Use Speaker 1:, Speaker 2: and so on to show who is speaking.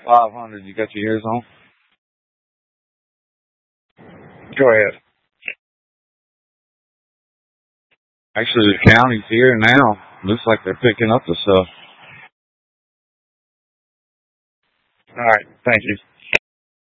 Speaker 1: 500. You got your ears on? Go ahead. Actually, the county's here now. Looks like they're picking up the stuff. All right. Thank you.